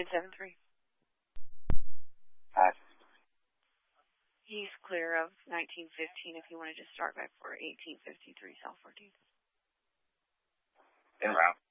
973. He's clear of 1915 if you want to just start back for 1853 South 14th. En route.